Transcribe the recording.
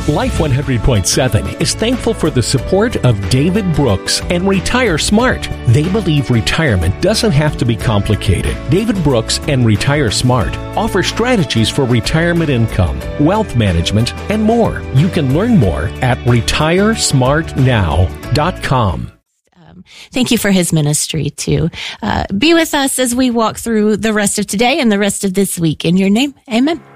Life 100.7 is thankful for the support of David Brooks and Retire Smart. They believe retirement doesn't have to be complicated. David Brooks and Retire Smart offer strategies for retirement income, wealth management, and more. You can learn more at retiresmartnow.com. Thank you for his ministry to be with us as we walk through the rest of today and the rest of this week. In your name, amen.